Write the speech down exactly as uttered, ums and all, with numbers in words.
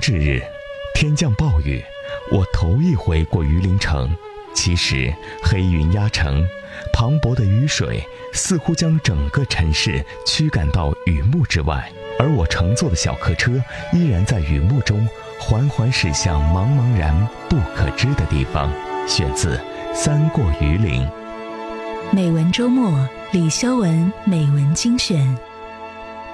至日，天降暴雨，我头一回过榆林城。其实黑云压城，磅礴的雨水似乎将整个城市驱赶到雨幕之外，而我乘坐的小客车依然在雨幕中缓缓驶向茫茫然不可知的地方。选自《三过榆林》。 美文周末，李修文美文精选。